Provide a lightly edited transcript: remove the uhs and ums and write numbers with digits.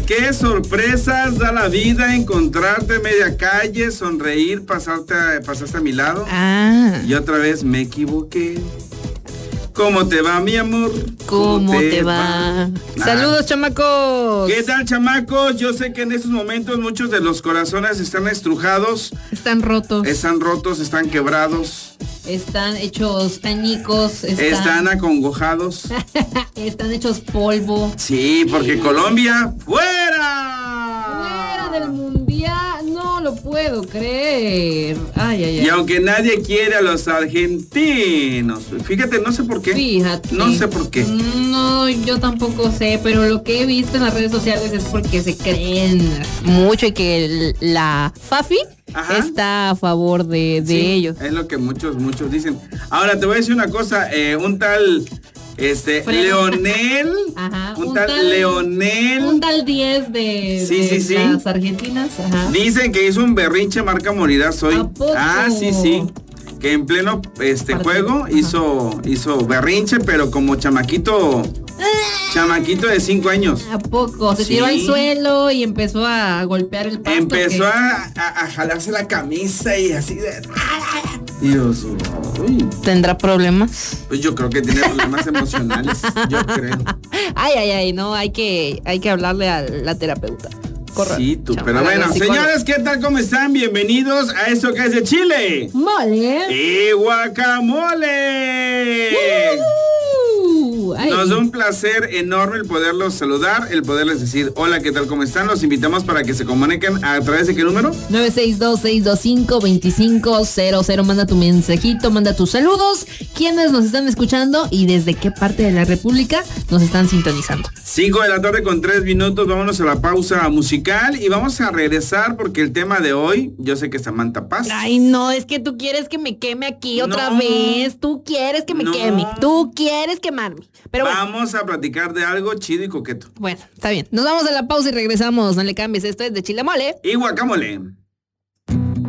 qué sorpresas da la vida encontrarte en media calle, sonreír, pasaste a mi lado. Y otra vez me equivoqué. ¿Cómo te va, mi amor? ¿Cómo te va? Saludos, chamacos. ¿Qué tal, chamacos? Yo sé que en estos momentos muchos de los corazones están estrujados. Están rotos. Están quebrados. Están hechos añicos. Están acongojados. Están hechos polvo. Sí, porque Colombia, ¡fuera! ¡Fuera del mundial! No lo puedo creer. Ay. Y aunque nadie quiere a los argentinos, fíjate, no sé por qué. Fíjate. No sé por qué. No, yo tampoco sé, pero lo que he visto en las redes sociales es porque se creen mucho y que la Fafi está a favor de ellos. Es lo que muchos dicen. Ahora te voy a decir una cosa, un tal Leonel, un tal Leonel, un tal 10 de las argentinas, dicen que hizo un berrinche marca morirás hoy. ¿A poco? Sí, que en pleno juego hizo berrinche, pero como chamaquito de 5 años. ¿A poco? Se tiró al suelo y empezó a golpear el pasto. Empezó a jalarse la camisa y así de... Dios, uy. ¿Tendrá problemas? Pues yo creo que tiene problemas emocionales, yo creo. Ay, no, hay que hablarle a la terapeuta. Correcto. Sí, tú, pero bueno, señores, ¿qué tal? ¿Cómo están? Bienvenidos a esto que es de Chile. ¡Mole! ¡Y guacamole! Nos da un placer enorme el poderlos saludar, el poderles decir hola, ¿qué tal? ¿Cómo están? Los invitamos para que se comuniquen a través de ¿qué número? 962-625-2500. Manda tu mensajito, manda tus saludos. ¿Quiénes nos están escuchando y desde qué parte de la República nos están sintonizando? 5 de la tarde con 3 minutos. Vámonos a la pausa musical y vamos a regresar porque el tema de hoy, yo sé que es Samantha Paz. Ay, no, es que tú quieres que me queme aquí otra vez. Tú quieres que me queme. Tú quieres quemarme. Pero bueno, vamos a platicar de algo chido y coqueto. Bueno, está bien. Nos vamos a la pausa y regresamos. No le cambies. Esto es de Chile Mole y Guacamole.